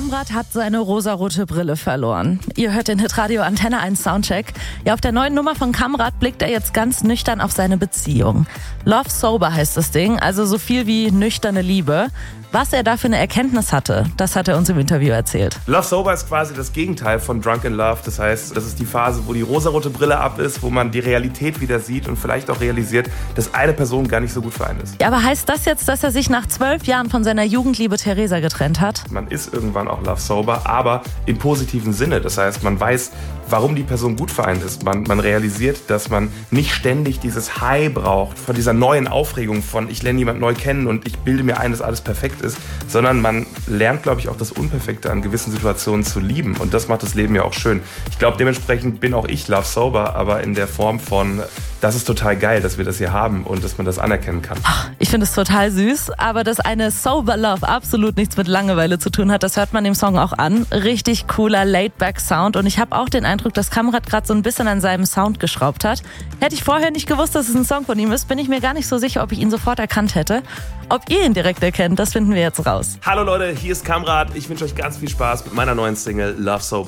Kamprad hat seine rosarote Brille verloren. Ihr hört den Hitradio Antenne 1 Soundcheck. Ja, auf der neuen Nummer von Kamprad blickt er jetzt ganz nüchtern auf seine Beziehung. Love Sober heißt das Ding, also so viel wie nüchterne Liebe. Was er da für eine Erkenntnis hatte, das hat er uns im Interview erzählt. Love Sober ist quasi das Gegenteil von Drunk in Love. Das heißt, das ist die Phase, wo die rosarote Brille ab ist, wo man die Realität wieder sieht und vielleicht auch realisiert, dass eine Person gar nicht so gut für einen ist. Ja, aber heißt das jetzt, dass er sich nach 12 Jahren von seiner Jugendliebe Theresa getrennt hat? Man ist irgendwann auch Love Sober, aber im positiven Sinne. Das heißt, man weiß, warum die Person gut für einen ist. Man realisiert, dass man nicht ständig dieses High braucht von dieser neuen Aufregung von ich lerne jemanden neu kennen und ich bilde mir ein, dass alles perfekt ist, sondern man lernt, glaube ich, auch das Unperfekte an gewissen Situationen zu lieben und das macht das Leben ja auch schön. Ich glaube, dementsprechend bin auch ich Love Sober, aber in der Form von, das ist total geil, dass wir das hier haben und dass man das anerkennen kann. Ich finde es total süß, aber dass eine Sober Love absolut nichts mit Langeweile zu tun hat, das hört man dem Song auch an. Richtig cooler Laid-Back-Sound und ich habe auch den Eindruck, dass Kamprad gerade so ein bisschen an seinem Sound geschraubt hat. Hätte ich vorher nicht gewusst, dass es ein Song von ihm ist, bin ich mir gar nicht so sicher, ob ich ihn sofort erkannt hätte. Ob ihr ihn direkt erkennt, das finden wir jetzt raus. Hallo Leute, hier ist Kamprad. Ich wünsche euch ganz viel Spaß mit meiner neuen Single Love Sober.